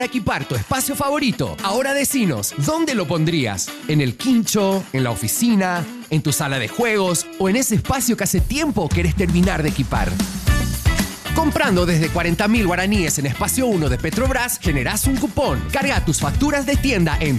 Equipar tu espacio favorito. Ahora decinos, ¿dónde lo pondrías? ¿En el quincho? ¿En la oficina? ¿En tu sala de juegos? ¿O en ese espacio que hace tiempo querés terminar de equipar? Comprando desde 40.000 guaraníes en Espacio 1 de Petrobras, generás un cupón. Carga tus facturas de tienda en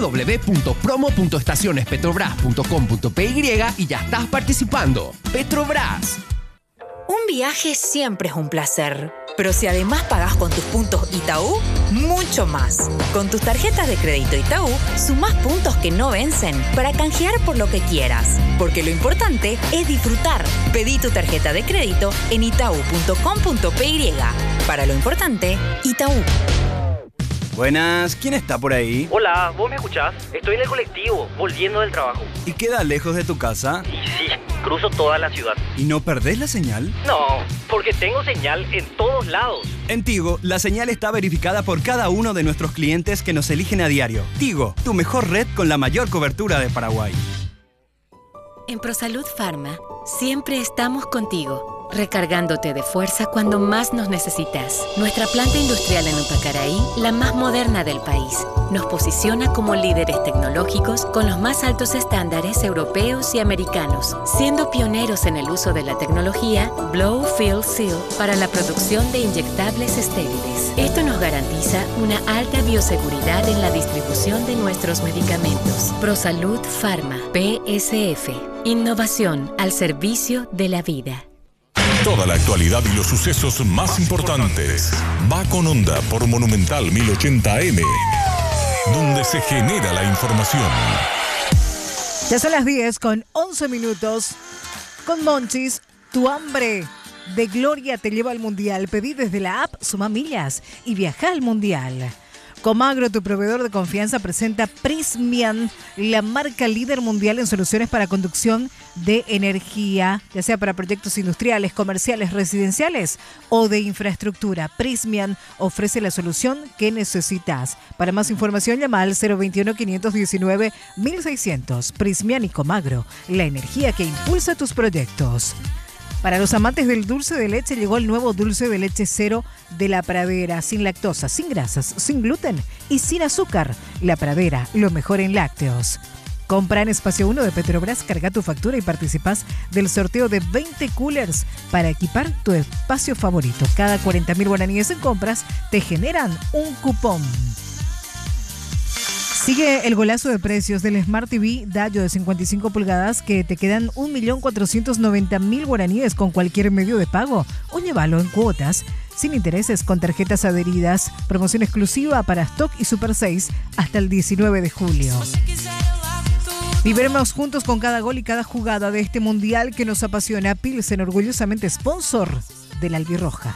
www.promo.estacionespetrobras.com.py y ya estás participando. Petrobras. Un viaje siempre es un placer, pero si además pagás con tus puntos Itaú, mucho más. Con tus tarjetas de crédito Itaú, sumás puntos que no vencen para canjear por lo que quieras. Porque lo importante es disfrutar. Pedí tu tarjeta de crédito en itau.com.py. Para lo importante, Itaú. Buenas, ¿quién está por ahí? Hola, ¿vos me escuchás? Estoy en el colectivo, volviendo del trabajo. ¿Y queda lejos de tu casa? Y sí, cruzo toda la ciudad. ¿Y no perdés la señal? No, porque tengo señal en todos lados. En Tigo, la señal está verificada por cada uno de nuestros clientes que nos eligen a diario. Tigo, tu mejor red con la mayor cobertura de Paraguay. En ProSalud Pharma, siempre estamos contigo, recargándote de fuerza cuando más nos necesitas. Nuestra planta industrial en Upacaraí, la más moderna del país, nos posiciona como líderes tecnológicos con los más altos estándares europeos y americanos, siendo pioneros en el uso de la tecnología Blow Fill Seal para la producción de inyectables estériles. Esto nos garantiza una alta bioseguridad en la distribución de nuestros medicamentos. ProSalud Pharma, PSF. Innovación al servicio de la vida. Toda la actualidad y los sucesos más importantes. Va con Onda por Monumental 1080 AM, donde se genera la información. Ya son las 10:11. Con Monchis, tu hambre de gloria te lleva al Mundial. Pedí desde la app Suma Millas y viaja al Mundial. Comagro, tu proveedor de confianza, presenta Prysmian, la marca líder mundial en soluciones para conducción de energía, ya sea para proyectos industriales, comerciales, residenciales o de infraestructura. Prysmian ofrece la solución que necesitas. Para más información, llama al 021-519-1600. Prysmian y Comagro, la energía que impulsa tus proyectos. Para los amantes del dulce de leche llegó el nuevo dulce de leche cero de La Pradera, sin lactosa, sin grasas, sin gluten y sin azúcar. La Pradera, lo mejor en lácteos. Compra en Espacio 1 de Petrobras, carga tu factura y participas del sorteo de 20 coolers para equipar tu espacio favorito. Cada 40.000 guaraníes en compras te generan un cupón. Sigue el golazo de precios del Smart TV Dayo de 55 pulgadas que te quedan 1.490.000 guaraníes con cualquier medio de pago o llévalo en cuotas sin intereses con tarjetas adheridas. Promoción exclusiva para Stock y Super 6 hasta el 19 de julio. Viviremos juntos con cada gol y cada jugada de este mundial que nos apasiona. Pilsen, orgullosamente sponsor de la Albirroja.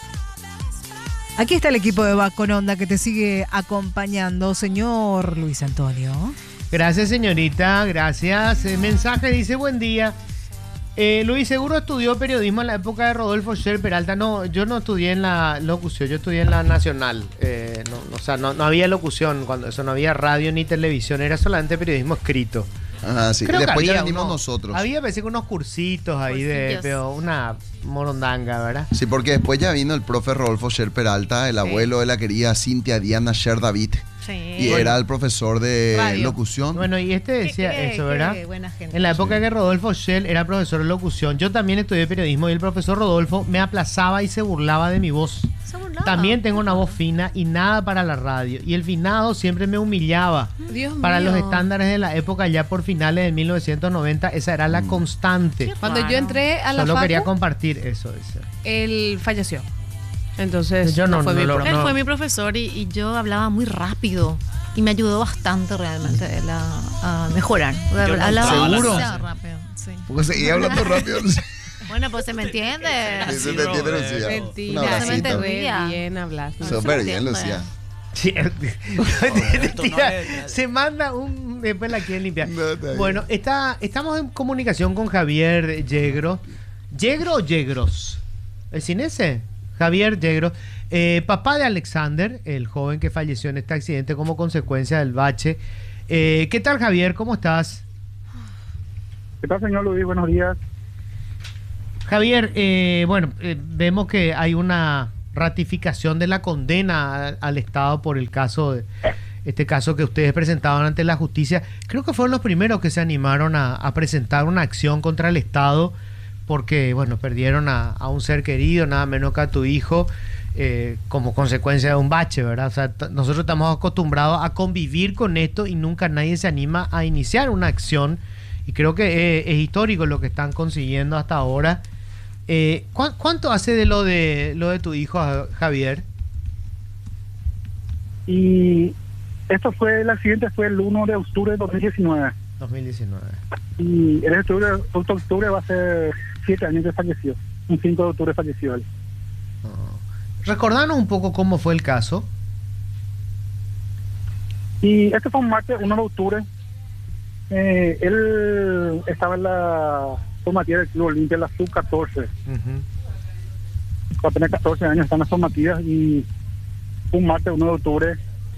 Aquí está el equipo de Va con Onda que te sigue acompañando, señor Luis Antonio. Gracias, señorita, gracias. El mensaje dice, buen día. Luis, seguro estudió periodismo en la época de Rodolfo Scher Peralta. No, yo no estudié en la locución, yo estudié en la Nacional. No había locución cuando eso, no había radio ni televisión, era solamente periodismo escrito. Ah, sí. Creo Después que ya venimos nosotros. Había, pensé, unos cursitos ahí pero una morondanga, ¿verdad? Sí, porque después ya vino el profe Rodolfo Scher Peralta, el abuelo de la querida Cintia Diana Scher David. Sí. Y era el profesor de Radio. locución. Bueno, y este decía eso, ¿verdad? Qué buena gente. En la época que Rodolfo Schell era profesor de locución, yo también estudié periodismo y el profesor Rodolfo me aplazaba y se burlaba de mi voz. Se burlaba. También tengo una voz fina y nada para la radio. Y el finado siempre me humillaba. Dios Para mío. los estándares de la época, ya por finales de 1990, esa era la constante. Cuando yo entré a la Solo facu, quería compartir eso. él falleció. Entonces, Yo no fue mi lo- profe. Él no. fue mi profesor y yo hablaba muy rápido y me ayudó bastante realmente él a mejorar. Yo no Hablaba entraba a la demasiado clase. rápido. Sí. Porque seguía hablando rápido. No sé. Bueno, pues se me entiende. Sí, se te entiende, Lucía. Un Mentira, abracito. se me entendía. Bien hablas. Súper bien, Lucía. Sí, esto no tira, es- se manda un... Después la quieren limpiar. No, está bien. Bueno, estamos en comunicación con Javier Yegro. ¿Yegro o Yegros? ¿Es sin ese? Javier Yegro, papá de Alexander, el joven que falleció en este accidente como consecuencia del bache. ¿Qué tal, Javier? ¿Cómo estás? ¿Qué tal, señor Luis? Buenos días. Javier, vemos que hay una ratificación de la condena al Estado por el caso este caso que ustedes presentaban ante la justicia. Creo que fueron los primeros que se animaron a presentar una acción contra el Estado porque, bueno, perdieron a un ser querido, nada menos que a tu hijo, como consecuencia de un bache, ¿verdad? O sea, nosotros estamos acostumbrados a convivir con esto y nunca nadie se anima a iniciar una acción, y creo que es histórico lo que están consiguiendo hasta ahora. ¿Cuánto hace de lo de tu hijo, Javier? Y el accidente fue el 1 de octubre de 2019. 2019. Y el octubre va a ser 7 años que falleció. Un 5 de octubre falleció él. Recordanos un poco cómo fue el caso. Y este fue un martes 1 de octubre. Él estaba en la formativa del Club Olimpia, en la sub-14. Apenas 14 años están las formativas, y un martes 1 de octubre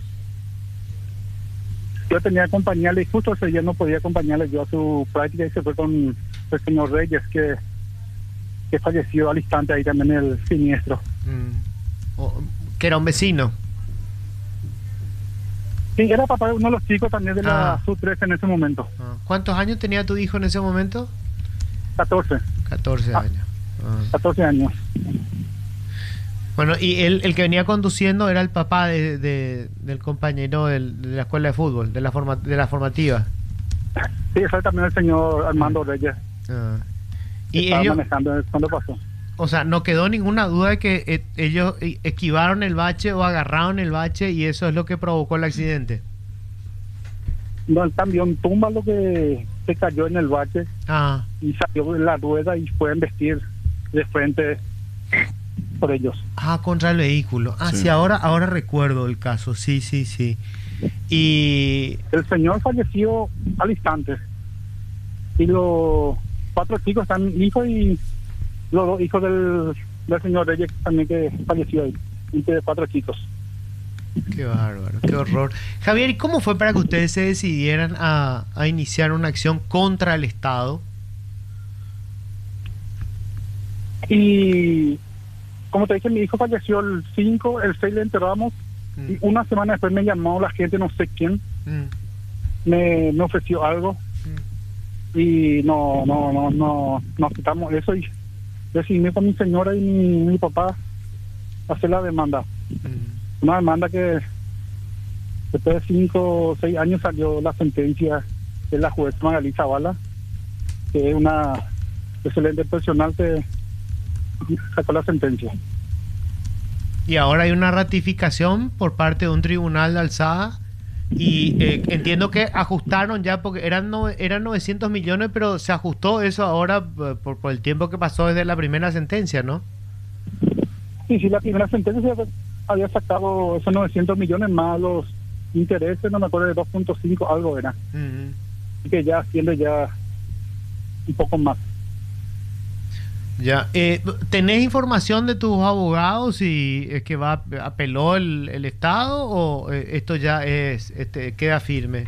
yo tenía que acompañarle, y justo ese día no podía acompañarle yo a su práctica, y se fue con el señor Reyes, que falleció al instante ahí también en el siniestro. Que era un vecino. Sí, era papá de uno de los chicos también de la sub-13 en ese momento. ¿Cuántos años tenía tu hijo en ese momento? 14. 14 años. 14 años. Bueno, y el que venía conduciendo era el papá del compañero de la escuela de fútbol, de la formativa. Sí, ese también el señor Armando Reyes. Y estaba ellos manejando cuando pasó. O sea, no quedó ninguna duda de que ellos esquivaron el bache o agarraron el bache, y eso es lo que provocó el accidente. No, el camión tumba lo que se cayó en el bache y salió de la rueda y fue a embestir de frente por ellos. Contra el vehículo. Sí, ahora recuerdo el caso. Sí. Y el señor falleció al instante. Y los 4 chicos están hijos, y los 2 hijos del señor Reyes también, que falleció ahí. Y de 4 chicos. Qué bárbaro, qué horror. Javier, ¿y cómo fue para que ustedes se decidieran a iniciar una acción contra el Estado? Y como te dije, mi hijo falleció el 5, el 6 le enterramos, y una semana después me llamó la gente, no sé quién, me ofreció algo, y no quitamos eso, y decidí con mi señora y mi papá hacer la demanda. Una demanda que después de 5 o 6 años salió la sentencia de la juez Magalí Zavala, que es una excelente profesional que sacó la sentencia. Y ahora hay una ratificación por parte de un tribunal de alzada, y entiendo que ajustaron ya, porque eran 900 millones, pero se ajustó eso ahora por el tiempo que pasó desde la primera sentencia, ¿no? Sí, la primera sentencia había sacado esos 900 millones más los intereses, no me acuerdo, de 2.5 algo era. Y que ya asciende ya un poco más. Ya, ¿tenés información de tus abogados si es que apeló el Estado, o esto ya queda firme?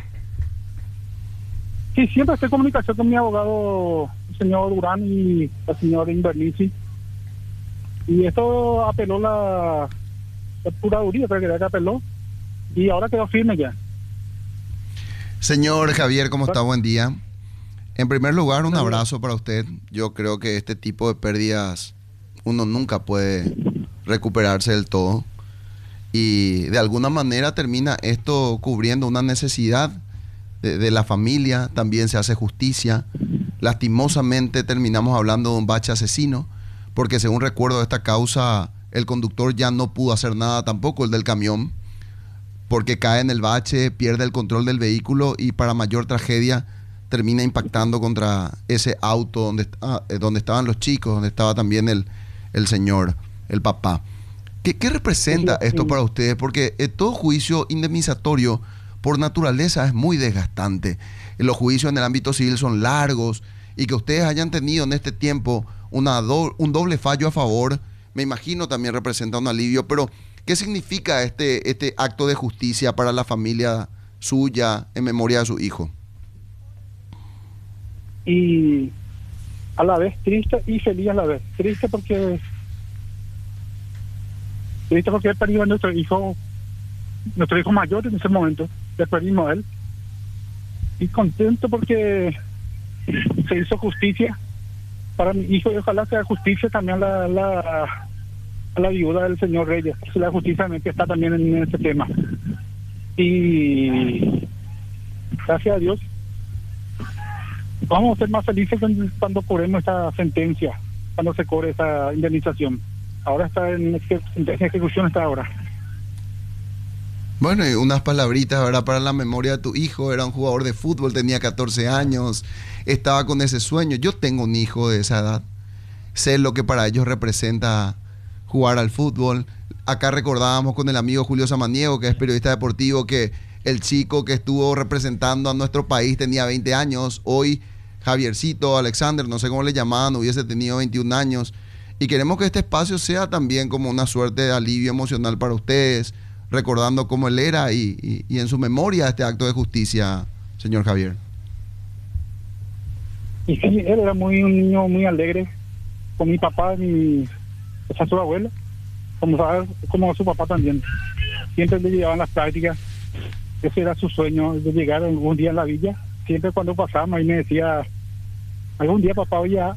Sí, siempre estoy en comunicación con mi abogado, el señor Durán, y el señor Invernici. Y esto apeló la Procuraduría, creo que era que apeló, y ahora quedó firme ya. Señor Javier, ¿cómo está? Buen día. En primer lugar, un abrazo para usted. Yo creo que este tipo de pérdidas uno nunca puede recuperarse del todo, y de alguna manera termina esto cubriendo una necesidad de la familia. También se hace justicia. Lastimosamente terminamos hablando de un bache asesino, porque según recuerdo de esta causa, el conductor ya no pudo hacer nada tampoco, el del camión, porque cae en el bache, pierde el control del vehículo, y para mayor tragedia termina impactando contra ese auto donde estaban los chicos, donde estaba también el señor, el papá. ¿Qué representa esto para ustedes? Porque todo juicio indemnizatorio por naturaleza es muy desgastante. Los juicios en el ámbito civil son largos, y que ustedes hayan tenido en este tiempo un doble fallo a favor, me imagino también representa un alivio. Pero ¿qué significa este acto de justicia para la familia suya en memoria de su hijo? Y a la vez triste y feliz a la vez. Triste porque Triste porque perdimos a nuestro hijo mayor en ese momento, le perdimos a él. Y contento porque se hizo justicia para mi hijo y ojalá sea justicia también a la viuda del señor Reyes. La justicia que está también en este tema. Y gracias a Dios vamos a ser más felices cuando cobremos esta sentencia, cuando se cobre esa indemnización. Ahora está en ejecución hasta ahora. Bueno, y unas palabritas, ¿verdad? Para la memoria de tu hijo. Era un jugador de fútbol, tenía 14 años, estaba con ese sueño. Yo tengo un hijo de esa edad. Sé lo que para ellos representa jugar al fútbol. Acá recordábamos con el amigo Julio Samaniego, que es periodista deportivo, que el chico que estuvo representando a nuestro país tenía 20 años. Hoy Javiercito, Alexander, no sé cómo le llamaban, hubiese tenido 21 años. Y queremos que este espacio sea también como una suerte de alivio emocional para ustedes, recordando cómo él era y en su memoria este acto de justicia, señor Javier. Y sí, él era un niño muy alegre, con mi papá y su abuelo, como su papá también. Siempre le llevaban las prácticas, ese era su sueño, de llegar algún día a la villa. Siempre cuando pasábamos y me decía, algún día papá voy a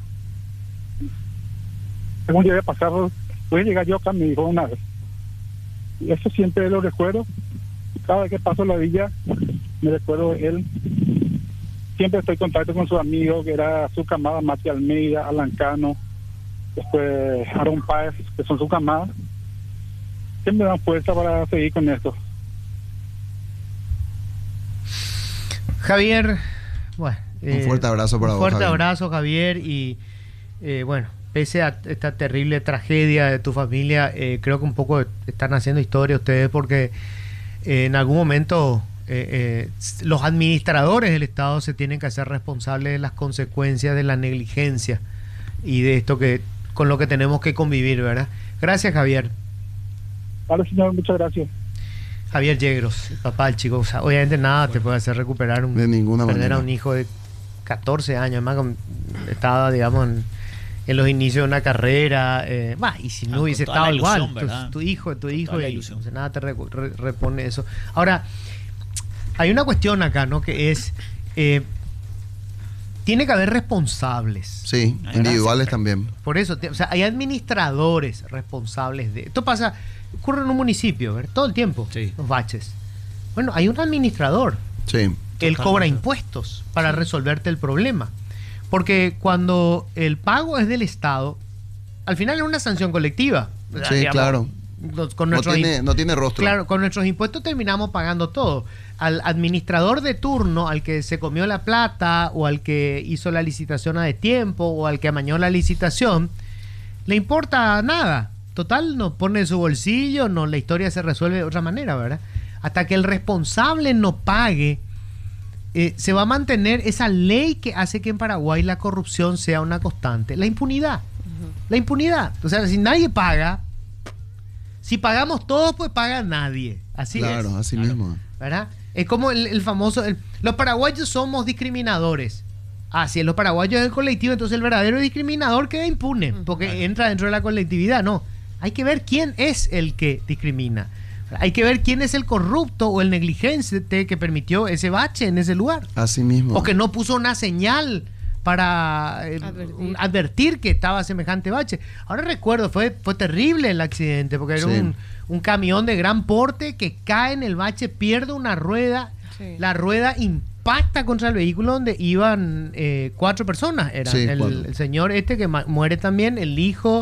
pasar, voy a llegar yo acá, me dijo una vez. Y eso siempre lo recuerdo. Cada vez que paso la villa, me recuerdo de él. Siempre estoy en contacto con sus amigos, que era su camada, Mati Almeida, Alan Cano, después Aaron Páez, que son su camada. Siempre me dan fuerza para seguir con esto. Javier, bueno. Un fuerte abrazo para vos, Un fuerte Javier. abrazo, Javier. Y bueno, pese a esta terrible tragedia de tu familia, creo que un poco están haciendo historia ustedes porque en algún momento los administradores del Estado se tienen que hacer responsables de las consecuencias de la negligencia y de esto con lo que tenemos que convivir, ¿verdad? Gracias, Javier. Vale, señor, muchas gracias. Javier Yegros, el papá del chico. O sea, obviamente nada te puede hacer recuperar de ninguna perder manera a un hijo de 14 años, además estaba, digamos, en los inicios de una carrera, y si no hubiese estado igual, tu hijo, y entonces nada te repone eso. Ahora, hay una cuestión acá, ¿no? Que es, tiene que haber responsables. Sí, individuales también. Por eso, o sea, hay administradores responsables de... Esto ocurre en un municipio, ¿verdad? Todo el tiempo, los baches. Bueno, hay un administrador. Sí. Él cobra impuestos para resolverte el problema. Porque cuando el pago es del Estado, al final es una sanción colectiva. Sí, digamos, claro. No tiene rostro. Claro, con nuestros impuestos terminamos pagando todo. Al administrador de turno, al que se comió la plata, o al que hizo la licitación a destiempo, o al que amañó la licitación, le importa nada. Total, no pone su bolsillo, no, la historia se resuelve de otra manera, ¿verdad? Hasta que el responsable no pague, se va a mantener esa ley que hace que en Paraguay la corrupción sea una constante. La impunidad. La impunidad. O sea, si nadie paga, si pagamos todos, pues paga nadie. Así es. Claro, así mismo. ¿Verdad? Es como el famoso... los paraguayos somos discriminadores. Si en los paraguayos es el colectivo, entonces el verdadero discriminador queda impune, porque entra dentro de la colectividad. No, hay que ver quién es el que discrimina. Hay que ver quién es el corrupto o el negligente que permitió ese bache en ese lugar. Así mismo. O que no puso una señal para advertir que estaba semejante bache. Ahora recuerdo, fue terrible el accidente, porque era un camión de gran porte que cae en el bache, pierde una rueda, la rueda impacta contra el vehículo donde iban 4 personas. Eran el señor que muere también, el hijo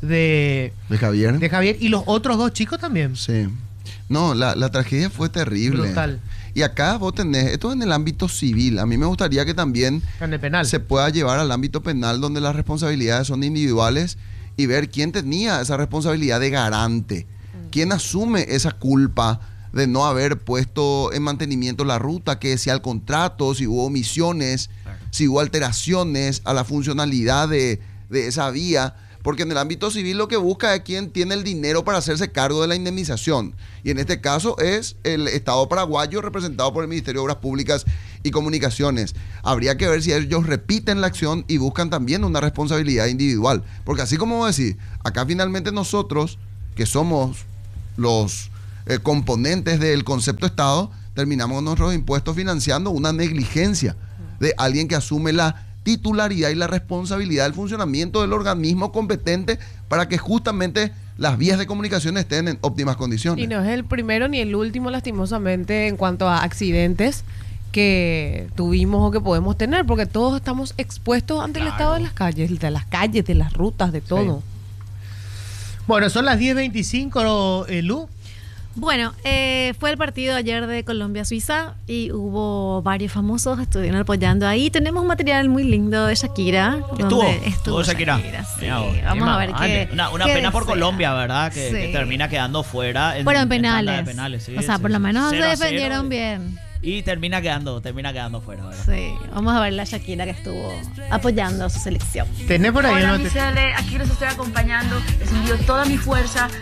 de Javier y los otros 2 chicos también. Sí. No, la tragedia fue terrible. Brutal. Y acá vos tenés, esto es en el ámbito civil. A mí me gustaría que también se pueda llevar al ámbito penal, donde las responsabilidades son individuales, y ver quién tenía esa responsabilidad de garante, quién asume esa culpa de no haber puesto en mantenimiento la ruta, que si al contrato, si hubo omisiones, si hubo alteraciones a la funcionalidad de esa vía. Porque en el ámbito civil lo que busca es quién tiene el dinero para hacerse cargo de la indemnización. Y en este caso es el Estado paraguayo, representado por el Ministerio de Obras Públicas y Comunicaciones. Habría que ver si ellos repiten la acción y buscan también una responsabilidad individual. Porque así como vos decís, acá finalmente nosotros, que somos los componentes del concepto Estado, terminamos con nuestros impuestos financiando una negligencia de alguien que asume la titularidad y la responsabilidad del funcionamiento del organismo competente para que justamente las vías de comunicación estén en óptimas condiciones. Y no es el primero ni el último, lastimosamente, en cuanto a accidentes que tuvimos o que podemos tener, porque todos estamos expuestos ante el estado de las calles, de las rutas, de todo. Sí. Bueno, son las 10:25, Lu. Bueno, fue el partido ayer de Colombia-Suiza y hubo varios famosos, estuvieron apoyando ahí. Tenemos un material muy lindo de Shakira. Estuvo Shakira. Sí. Vamos a ver qué. Una qué pena por desea. Colombia, ¿verdad? Que termina quedando fuera. Pero en penales. tanda de penales, sí, o sea, por lo menos se 0-0, defendieron bien. Y termina quedando fuera, ¿verdad? Sí, vamos a ver la Shakira que estuvo apoyando a su selección. ¿Tenés por ahí? Hola, Michelle, aquí los estoy acompañando. Les envío toda mi fuerza.